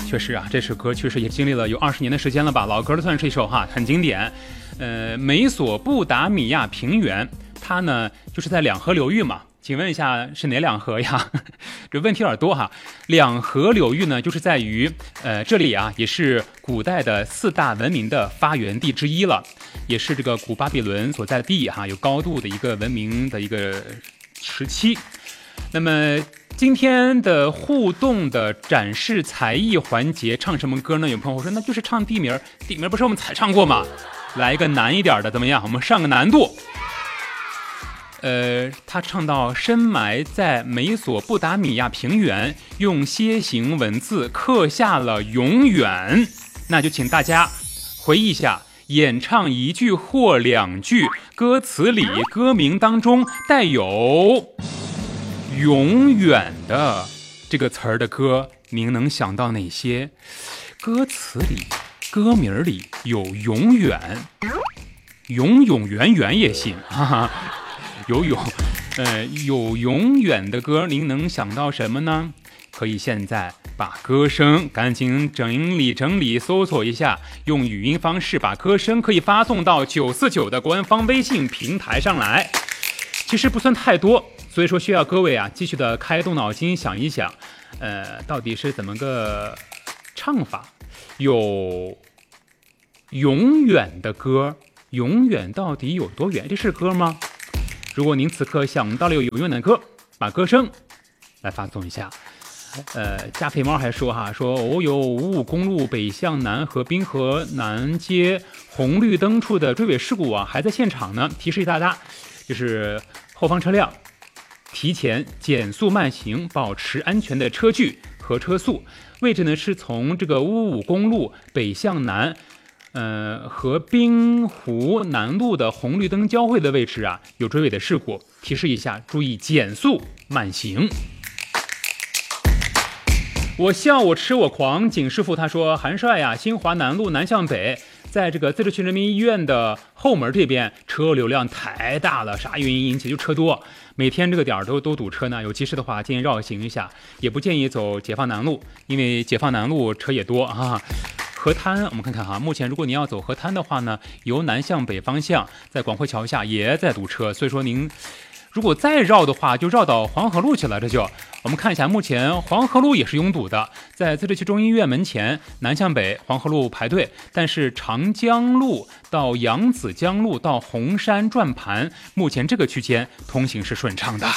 确实啊，这首歌确实也经历了有20年的时间了吧，老歌算是一首哈，很经典。美索不达米亚平原，它呢就是在两河流域嘛。请问一下是哪两河呀？这问题有点多哈。两河流域呢，就是在于这里啊，也是古代的4大文明的发源地之一了，也是这个古巴比伦所在地哈，有高度的一个文明的一个时期。那么今天的互动的展示才艺环节，唱什么歌呢？有朋友说那就是唱地名，地名不是我们才唱过吗？来一个难一点的怎么样？我们上个难度。他唱到深埋在美索不达米亚平原，用楔形文字刻下了永远。那就请大家回忆一下，演唱一句或2句，歌词里歌名当中带有永远的这个词儿的歌，您能想到哪些？歌词里歌名里有永远，永永远远也行哈。有永远的歌，您能想到什么呢？可以现在把歌声赶紧整理搜索一下，用语音方式把歌声可以发送到949的官方微信平台上来。其实不算太多，所以说需要各位啊继续的开动脑筋想一想，到底是怎么个唱法？有永远的歌，永远到底有多远？这是歌吗？如果您此刻想到了有永远的歌，把歌声来发送一下。加菲猫还说哈，说有55公路北向南和滨河南街红绿灯处的追尾事故啊，还在现场呢。提示大家，就是后方车辆提前减速慢行，保持安全的车距和车速。位置呢是从这个55公路北向南。和滨湖南路的红绿灯交汇的位置啊，有追尾的事故，提示一下，注意减速慢行。我笑我痴我狂，景师傅他说，韩帅呀，新华南路南向北，在这个自治区人民医院的后门这边，车流量太大了，啥原因引起？就车多，每天这个点都堵车呢。有急事的话，建议绕行一下，也不建议走解放南路，因为解放南路车也多啊。河滩，我们看看哈，目前如果您要走河滩的话呢，由南向北方向，在广汇桥下也在堵车，所以说您如果再绕的话，就绕到黄河路去了。这就我们看一下，目前黄河路也是拥堵的，在自治区中医院门前南向北黄河路排队，但是长江路到扬子江路到红山转盘，目前这个区间通行是顺畅的。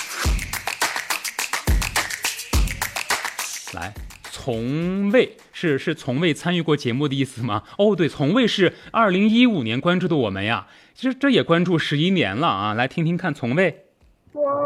来。从未是从未参与过节目的意思吗？哦，对，从未是2015年关注的我们呀，其实这也关注11年了啊，来听听看从未。